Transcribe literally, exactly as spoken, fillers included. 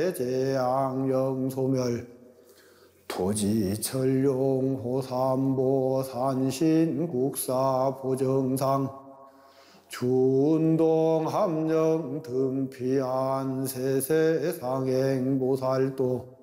제양영소멸 토지철룡 호삼보 산신국사 보정상 준동 함령 등피안 세세상행 보살도